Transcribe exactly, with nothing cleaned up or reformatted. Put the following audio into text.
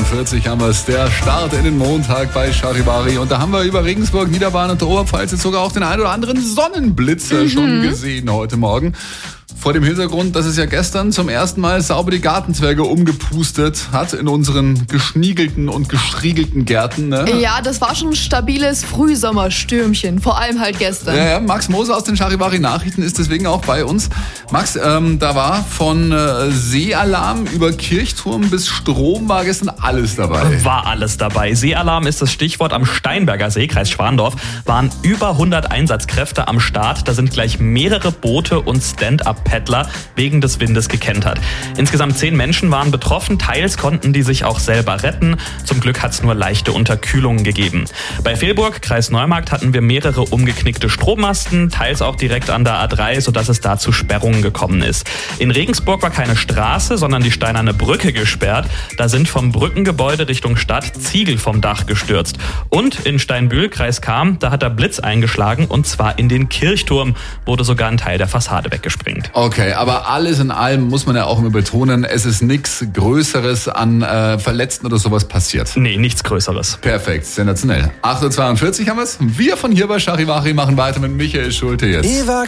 zweiundvierzig haben wir es, der Start in den Montag bei Charivari. Und da haben wir über Regensburg, Niederbayern und der Oberpfalz jetzt sogar auch den ein oder anderen Sonnenblitz mhm. schon gesehen heute Morgen. Vor dem Hintergrund, dass es ja gestern zum ersten Mal sauber die Gartenzwerge umgepustet hat in unseren geschniegelten und gestriegelten Gärten. Ne? Ja, das war schon ein stabiles Frühsommerstürmchen, vor allem halt gestern. Ja, ja, Max Moser aus den Charivari Nachrichten ist deswegen auch bei uns. Max, ähm, da war von äh, Seealarm über Kirchturm bis Strom war gestern alles dabei. War alles dabei. Seealarm ist das Stichwort. Am Steinberger See, Kreis Schwandorf, waren über hundert Einsatzkräfte am Start. Da sind gleich mehrere Boote und Stand-up-Paddler wegen des Windes gekentert. Insgesamt zehn Menschen waren betroffen. Teils konnten die sich auch selber retten. Zum Glück hat es nur leichte Unterkühlungen gegeben. Bei Velburg, Kreis Neumarkt, hatten wir mehrere umgeknickte Strommasten, teils auch direkt an der A drei, sodass es da zu Sperrungen gekommen ist. In Regensburg war keine Straße, sondern die Steinerne Brücke gesperrt. Da sind vom Brückengebäude Richtung Stadt Ziegel vom Dach gestürzt. Und in Steinbühl, Kreis Cham, da hat der Blitz eingeschlagen und zwar in den Kirchturm, wurde sogar ein Teil der Fassade weggesprengt. Okay, aber alles in allem muss man ja auch immer betonen, es ist nichts Größeres an äh, Verletzten oder sowas passiert. Nee, nichts Größeres. Perfekt, sensationell. acht Uhr zweiundvierzig haben wir es. Wir von hier bei Charivari machen weiter mit Michael Schulte jetzt.